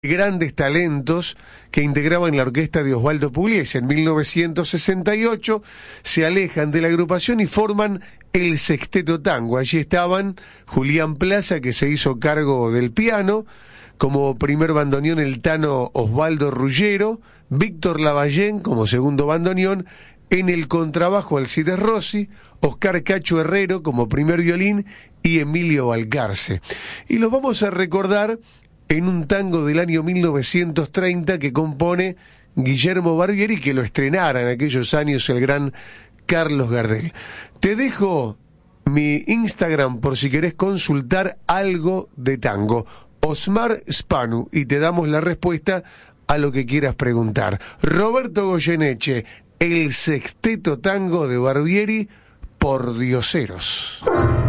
grandes talentos que integraban la orquesta de Osvaldo Pugliese. En 1968 se alejan de la agrupación y forman el Sexteto Tango. Allí estaban Julián Plaza, que se hizo cargo del piano, como primer bandoneón el tano Osvaldo Ruggero, Víctor Lavallén como segundo bandoneón, en el contrabajo Alcides Rossi, Oscar Cacho Herrero como primer violín y Emilio Valcarce. Y los vamos a recordar en un tango del año 1930 que compone Guillermo Barbieri, que lo estrenara en aquellos años el gran Carlos Gardel. Te dejo mi Instagram por si querés consultar algo de tango, Osmar Spanu, y te damos la respuesta a lo que quieras preguntar. Roberto Goyeneche, el Sexteto Tango de Barbieri, por Dioseros.